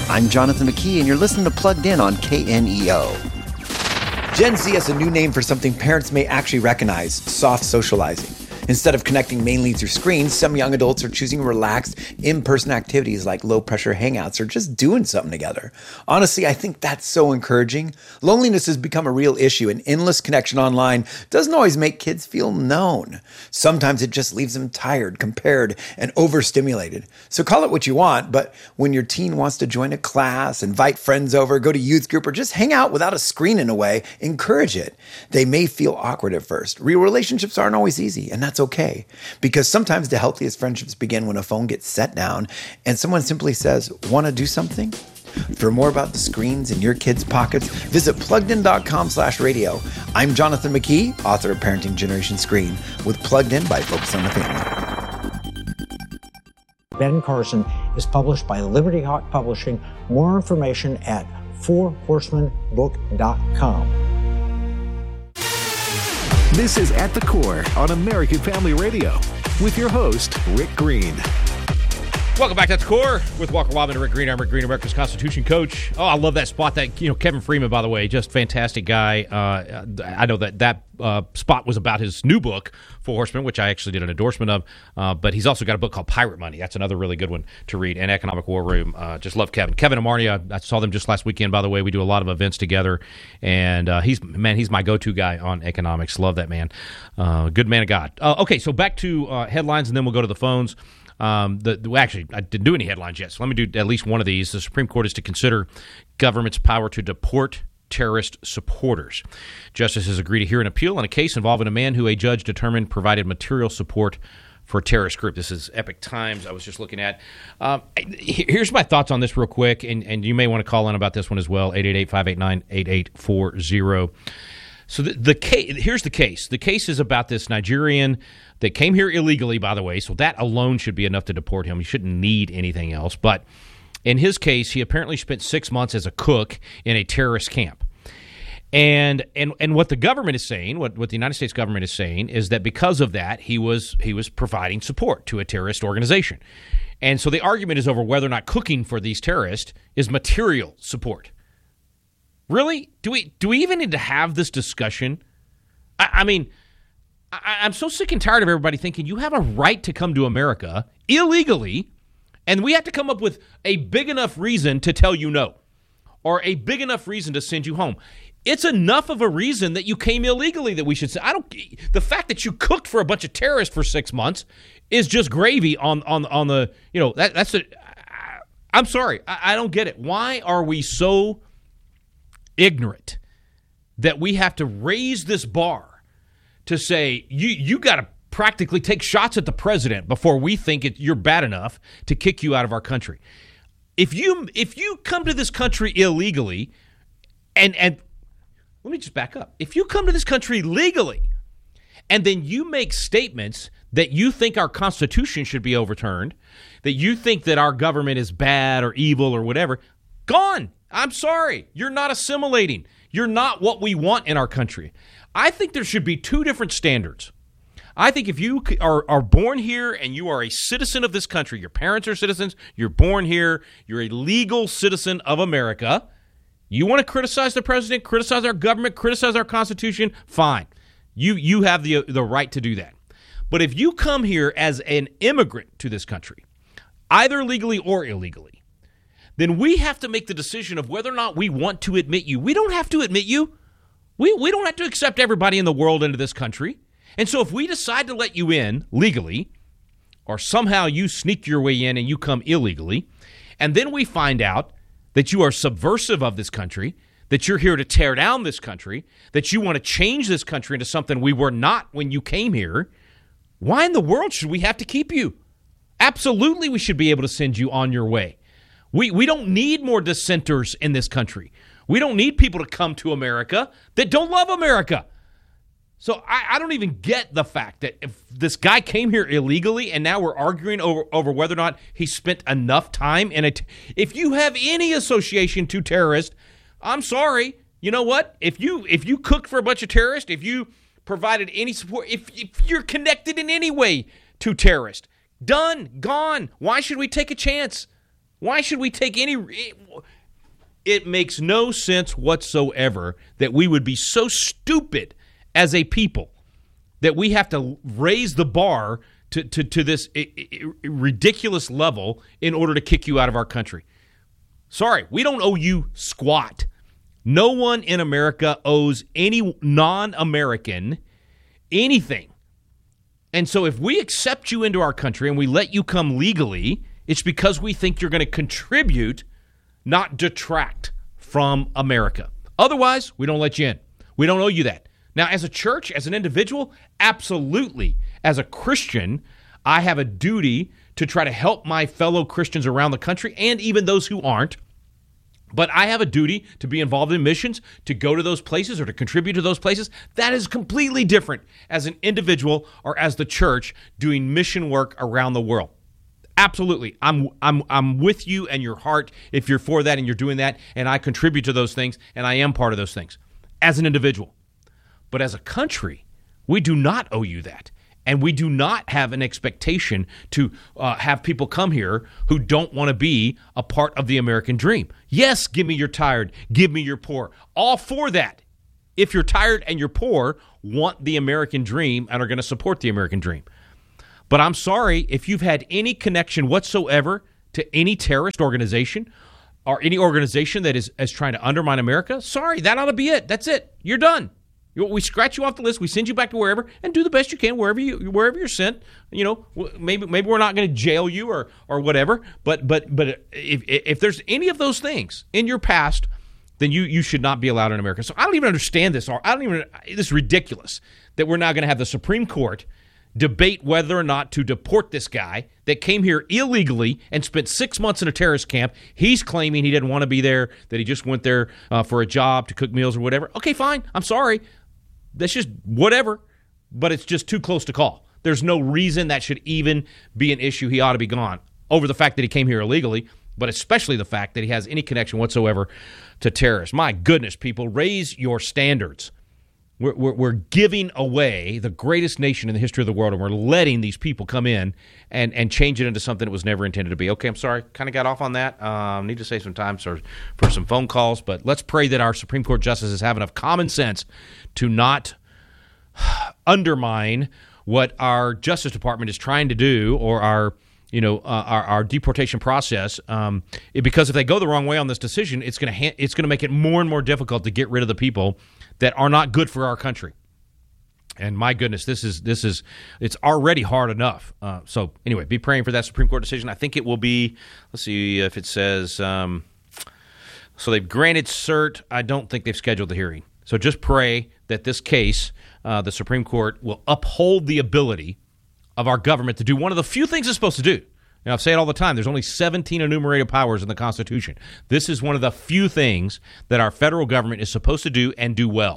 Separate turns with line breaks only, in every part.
I'm Jonathan McKee, and you're listening to Plugged In on KNEO. Gen Z has a new name for something parents may actually recognize: soft socializing. Instead of connecting mainly through screens, some young adults are choosing relaxed, in-person activities like low-pressure hangouts or just doing something together. Honestly, I think that's so encouraging. Loneliness has become a real issue, and endless connection online doesn't always make kids feel known. Sometimes it just leaves them tired, compared, and overstimulated. So call it what you want, but when your teen wants to join a class, invite friends over, go to youth group, or just hang out without a screen in a way, encourage it. They may feel awkward at first. Real relationships aren't always easy, and that's okay, because sometimes the healthiest friendships begin when a phone gets set down and someone simply says, "Want to do something?" For more about the screens in your kids' pockets, visit pluggedin.com/radio. I'm Jonathan McKee, author of Parenting Generation Screen, with Plugged In by Focus on the Family.
Ben Carson is published by Liberty Hawk Publishing. More information at fourhorsemenbook.com.
This is At the Core on American Family Radio with your host, Rick Green.
Welcome back to At the Core with Walker Wildman and Rick Green. I'm Rick Green, America's Constitution coach. Oh, I love that spot. Kevin Freeman, by the way, just fantastic guy. I know that spot was about his new book, Four Horsemen, which I actually did an endorsement of. But he's also got a book called Pirate Money. That's another really good one to read. And Economic War Room. Just love Kevin. Kevin and Marnie, I saw them just last weekend, by the way. We do a lot of events together. And he's my go-to guy on economics. Love that man. Good man of God. Okay, so back to headlines, and then we'll go to the phones. Actually, I didn't do any headlines yet, so let me do at least one of these. The Supreme Court is to consider government's power to deport terrorist supporters. Justices agree to hear an appeal in a case involving a man who a judge determined provided material support for a terrorist group. This is Epic Times I was just looking at. Here's my thoughts on this real quick, and you may want to call in about this one as well, 888-589-8840. So here's the case. The case is about this Nigerian that came here illegally, by the way, so that alone should be enough to deport him. You shouldn't need anything else. But in his case, he apparently spent 6 months as a cook in a terrorist camp. And what the government is saying, what the United States government is saying, is that because of that, he was providing support to a terrorist organization. And so the argument is over whether or not cooking for these terrorists is material support. Really? Do we even need to have this discussion? I mean, I'm so sick and tired of everybody thinking you have a right to come to America illegally, and we have to come up with a big enough reason to tell you no, or a big enough reason to send you home. It's enough of a reason that you came illegally that we should say, the fact that you cooked for a bunch of terrorists for 6 months is just gravy on the, I'm sorry. I don't get it. Why are we so ignorant that we have to raise this bar to say you got to practically take shots at the president before we think you're bad enough to kick you out of our country? If you come to this country illegally, and let me just back up. If you come to this country legally and then you make statements that you think our Constitution should be overturned, that you think that our government is bad or evil or whatever, gone. I'm sorry. You're not assimilating. You're not what we want in our country. I think there should be two different standards. I think if you are born here and you are a citizen of this country, your parents are citizens, you're born here, you're a legal citizen of America, you want to criticize the president, criticize our government, criticize our Constitution, fine. You have the right to do that. But if you come here as an immigrant to this country, either legally or illegally, then we have to make the decision of whether or not we want to admit you. We don't have to admit you. We don't have to accept everybody in the world into this country. And so if we decide to let you in legally, or somehow you sneak your way in and you come illegally, and then we find out that you are subversive of this country, that you're here to tear down this country, that you want to change this country into something we were not when you came here, why in the world should we have to keep you? Absolutely, we should be able to send you on your way. We don't need more dissenters in this country. We don't need people to come to America that don't love America. So I don't even get the fact that if this guy came here illegally and now we're arguing over whether or not he spent enough time in it. If you have any association to terrorists, I'm sorry. You know what? If you cooked for a bunch of terrorists, if you provided any support, if you're connected in any way to terrorists, done, gone. Why should we take a chance? Why should we take any? It makes no sense whatsoever that we would be so stupid as a people that we have to raise the bar to this ridiculous level in order to kick you out of our country. Sorry, we don't owe you squat. No one in America owes any non-American anything. And so if we accept you into our country and we let you come legally, it's because we think you're going to contribute, not detract from America. Otherwise, we don't let you in. We don't owe you that. Now, as a church, as an individual, absolutely. As a Christian, I have a duty to try to help my fellow Christians around the country and even those who aren't. But I have a duty to be involved in missions, to go to those places or to contribute to those places. That is completely different as an individual or as the church doing mission work around the world. Absolutely. I'm with you and your heart if you're for that and you're doing that, and I contribute to those things, and I am part of those things as an individual. But as a country, we do not owe you that. And we do not have an expectation to have people come here who don't want to be a part of the American dream. Yes, give me your tired, give me your poor. All for that. If you're tired and you're poor, want the American dream and are going to support the American dream. But I'm sorry, if you've had any connection whatsoever to any terrorist organization or any organization that is trying to undermine America, sorry, that ought to be it. That's it. You're done. We scratch you off the list. We send you back to wherever, and do the best you can wherever you're sent. You know, maybe we're not going to jail you or whatever. But if there's any of those things in your past, then you should not be allowed in America. So I don't even understand this. This is ridiculous that we're now going to have the Supreme Court debate whether or not to deport this guy that came here illegally and spent 6 months in a terrorist camp. He's claiming he didn't want to be there, that he just went there for a job to cook meals or whatever. Okay, fine. I'm sorry. That's just whatever, but it's just too close to call. There's no reason that should even be an issue. He ought to be gone over the fact that he came here illegally, but especially the fact that he has any connection whatsoever to terrorists. My goodness, people, raise your standards. We're giving away the greatest nation in the history of the world, and we're letting these people come in and change it into something it was never intended to be. Okay, I'm sorry. Kind of got off on that. Need to save some time for some phone calls, but let's pray that our Supreme Court justices have enough common sense to not undermine what our Justice Department is trying to do, or our deportation process, because if they go the wrong way on this decision, it's going to make it more and more difficult to get rid of the people that are not good for our country. And my goodness, it's already hard enough. So anyway, be praying for that Supreme Court decision. I think it will be, let's see if it says, so they've granted cert. I don't think they've scheduled the hearing. So just pray that this case, the Supreme Court will uphold the ability of our government to do one of the few things it's supposed to do. Now, I say it all the time. There's only 17 enumerated powers in the Constitution. This is one of the few things that our federal government is supposed to do and do well.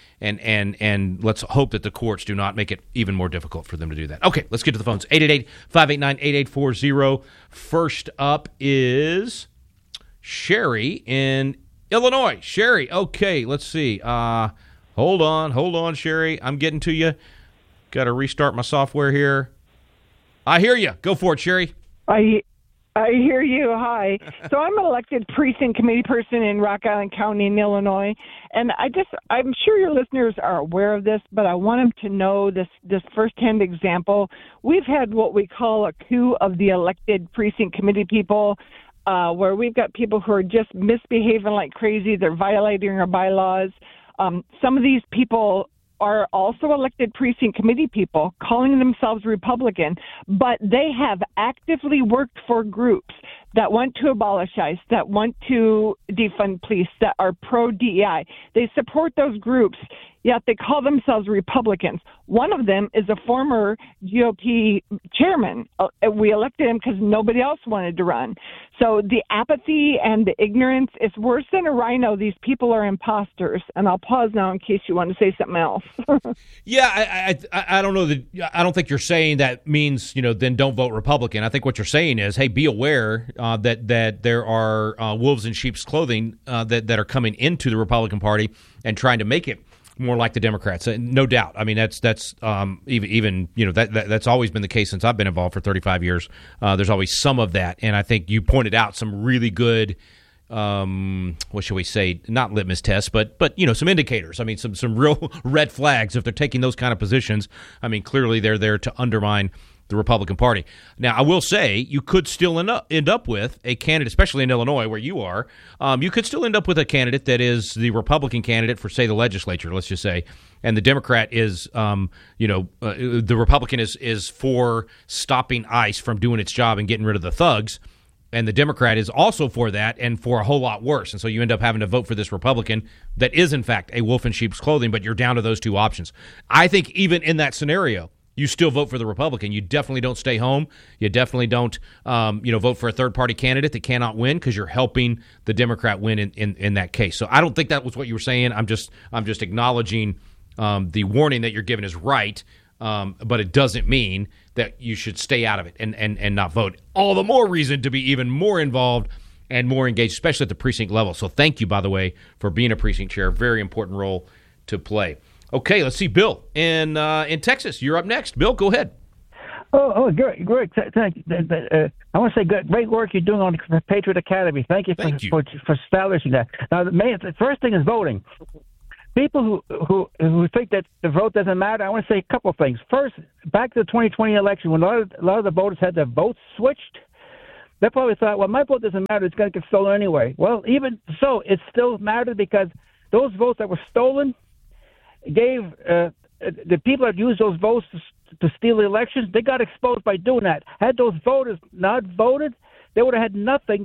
And let's hope that the courts do not make it even more difficult for them to do that. Okay, let's get to the phones. 888-589-8840. First up is Sherry in Illinois. Sherry, okay, let's see. Hold on, Sherry. I'm getting to you. Got to restart my software here. I hear you. Go for it, Sherry.
I hear you. Hi. So I'm an elected precinct committee person in Rock Island County in Illinois, and I'm sure your listeners are aware of this, but I want them to know this firsthand example. We've had what we call a coup of the elected precinct committee people, where we've got people who are just misbehaving like crazy. They're violating our bylaws. Some of these people are also elected precinct committee people calling themselves Republican, but they have actively worked for groups that want to abolish ICE, that want to defund police, that are pro-DEI. They support those groups, yet they call themselves Republicans. One of them is a former GOP chairman. We elected him because nobody else wanted to run. So the apathy and the ignorance is worse than a rhino. These people are imposters. And I'll pause now in case you want to say something else.
Yeah, I don't know that. I don't think you're saying that means, then don't vote Republican. I think what you're saying is, hey, be aware that there are wolves in sheep's clothing that are coming into the Republican Party and trying to make it more like the Democrats, no doubt. I mean, that's even that's always been the case since I've been involved for 35 years. There's always some of that, and I think you pointed out some really good, what shall we say, not litmus tests, but some indicators. I mean, some real red flags if they're taking those kind of positions. I mean, clearly they're there to undermine the Republican Party. Now, I will say you could still end up with a candidate, especially in Illinois where you are. You could still end up with a candidate that is the Republican candidate for, say, the legislature, let's just say, and the Democrat is, the Republican is for stopping ICE from doing its job and getting rid of the thugs, and the Democrat is also for that and for a whole lot worse. And so you end up having to vote for this Republican that is, in fact, a wolf in sheep's clothing, but you're down to those two options. I think even in that scenario, you still vote for the Republican. You definitely don't stay home. You definitely don't, vote for a third-party candidate that cannot win because you're helping the Democrat win in that case. So I don't think that was what you were saying. I'm just acknowledging the warning that you're giving is right, but it doesn't mean that you should stay out of it and not vote. All the more reason to be even more involved and more engaged, especially at the precinct level. So thank you, by the way, for being a precinct chair. Very important role to play. Okay, let's see. Bill in Texas. You're up next. Bill, go ahead.
Oh, great. Thank you. I want to say great work you're doing on the Patriot Academy. Thank you for establishing that. Now, the first thing is voting. People who think that the vote doesn't matter, I want to say a couple of things. First, back to the 2020 election, when a lot of the voters had their votes switched, they probably thought, well, my vote doesn't matter. It's going to get stolen anyway. Well, even so, it still mattered because those votes that were stolen gave the people that used those votes to steal the elections, they got exposed by doing that. Had those voters not voted, they would have had nothing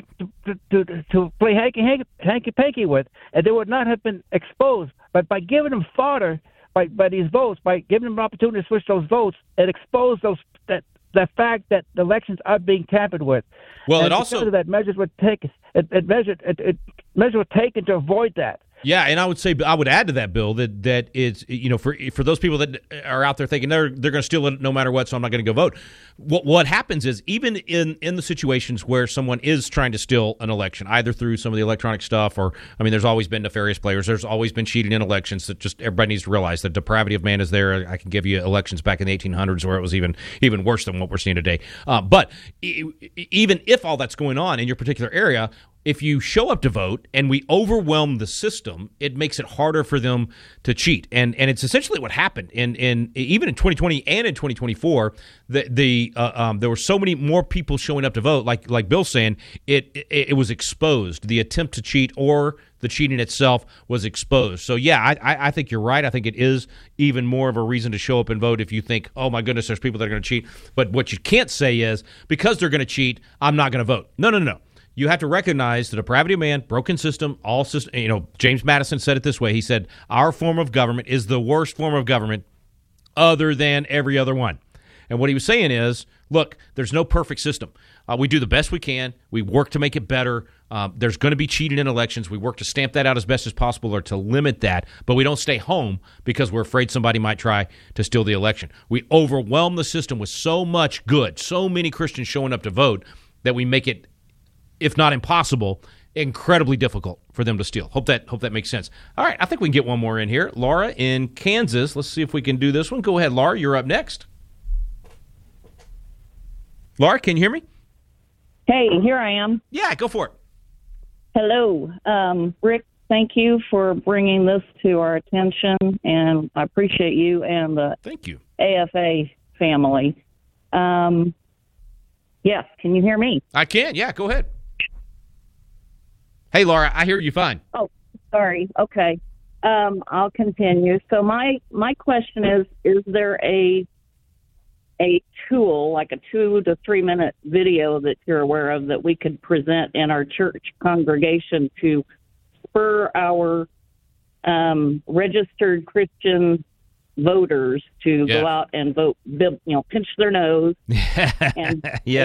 to play hanky-panky with, and they would not have been exposed. But by giving them fodder, by these votes, by giving them an opportunity to switch those votes, it exposed the fact that the elections are being tampered with.
Well,
and
it also
because of that measures were taken. Measures were taken to avoid that.
Yeah, and I would add to that, Bill, that it's, for those people that are out there thinking they're going to steal it no matter what, so I'm not going to go vote. What happens is, even in the situations where someone is trying to steal an election, either through some of the electronic stuff or, there's always been nefarious players. There's always been cheating in elections that just everybody needs to realize the depravity of man is there. I can give you elections back in the 1800s where it was even worse than what we're seeing today. But even if all that's going on in your particular area, if you show up to vote and we overwhelm the system, it makes it harder for them to cheat. And it's essentially what happened in even in 2020 and in 2024. There were so many more people showing up to vote, like Bill's saying, it was exposed. The attempt to cheat or the cheating itself was exposed. So, yeah, I think you're right. I think it is even more of a reason to show up and vote if you think, oh, my goodness, there's people that are going to cheat. But what you can't say is, because they're going to cheat, I'm not going to vote. No. You have to recognize the depravity of man, broken system, all system. James Madison said it this way. He said, our form of government is the worst form of government other than every other one. And what he was saying is, look, there's no perfect system. We do the best we can. We work to make it better. There's going to be cheating in elections. We work to stamp that out as best as possible or to limit that. But we don't stay home because we're afraid somebody might try to steal the election. We overwhelm the system with so much good, so many Christians showing up to vote that we make it, if not impossible, incredibly difficult for them to steal. Hope that makes sense. All right, I think we can get one more in here. Laura in Kansas. Let's see if we can do this one. Go ahead, Laura. You're up next. Laura, can you hear me?
Hey, here I am.
Yeah, go for it.
Hello. Rick, thank you for bringing this to our attention, and I appreciate you and the
Thank you.
AFA family. Yes, can you hear me?
I can, yeah, go ahead. Hey, Laura, I hear you fine.
Oh, sorry. Okay. I'll continue. So my question is there a tool, like a 2 to 3 minute video that you're aware of that we could present in our church congregation to spur our registered Christian voters to go out and vote, pinch their nose and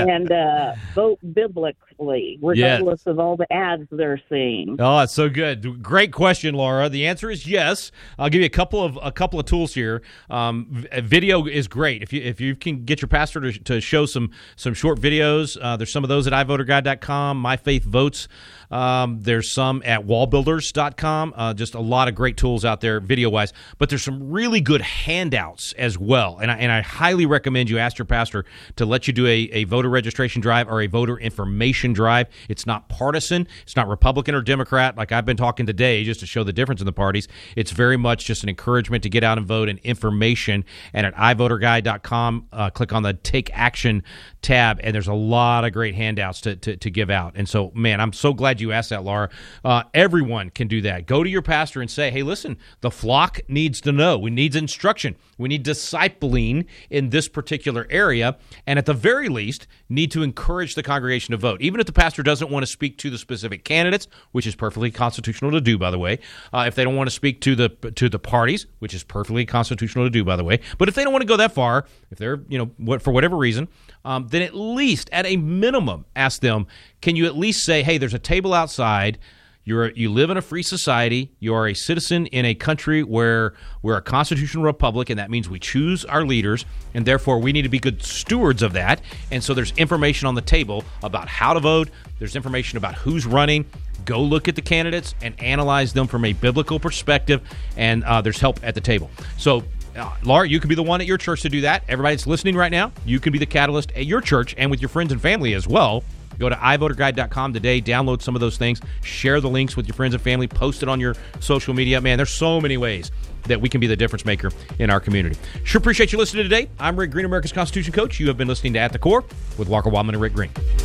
vote biblically, regardless of all the ads they're seeing?
Oh, that's so good. Great question, Laura. The answer is yes. I'll give you a couple of tools here. Video is great. If you can get your pastor to show some short videos, there's some of those at iVoterGuide.com, My Faith Votes. There's some at wallbuilders.com. Just a lot of great tools out there video-wise. But there's some really good handouts as well. And I highly recommend you ask your pastor to let you do a voter registration drive or a voter information drive. It's not partisan. It's not Republican or Democrat like I've been talking today just to show the difference in the parties. It's very much just an encouragement to get out and vote and information. And at iVoterGuide.com, click on the Take Action tab, and there's a lot of great handouts to give out. And so, man, I'm so glad you asked that, Laura. Everyone can do that. Go to your pastor and say, hey, listen, the flock needs to know. We need instruction. We need discipling in this particular area, and at the very least, need to encourage the congregation to vote. Even if the pastor doesn't want to speak to the specific candidates, which is perfectly constitutional to do, by the way. If they don't want to speak to the parties, which is perfectly constitutional to do, by the way. But if they don't want to go that far, if they're, for whatever reason, then at least, at a minimum, ask them, can you at least say, hey, there's a table outside. You live in a free society. You are a citizen in a country where we're a constitutional republic, and that means we choose our leaders, and therefore we need to be good stewards of that. And so there's information on the table about how to vote. There's information about who's running. Go look at the candidates and analyze them from a biblical perspective, and there's help at the table. So, Laura, you can be the one at your church to do that. Everybody that's listening right now, you can be the catalyst at your church and with your friends and family as well. Go to iVoterGuide.com today, download some of those things, share the links with your friends and family, post it on your social media. Man, there's so many ways that we can be the difference maker in our community. Sure appreciate you listening today. I'm Rick Green, America's Constitution Coach. You have been listening to At the Core with Walker Wildman and Rick Green.